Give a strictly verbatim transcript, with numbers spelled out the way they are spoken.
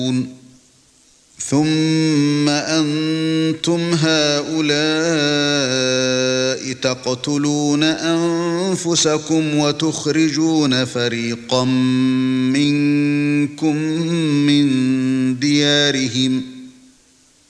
ثُمَّ أَنْتُمْ هَؤُلَاءِ تَقْتُلُونَ أَنفُسَكُمْ وَتُخْرِجُونَ فَرِيقًا مِنْكُمْ مِنْ دِيَارِهِمْ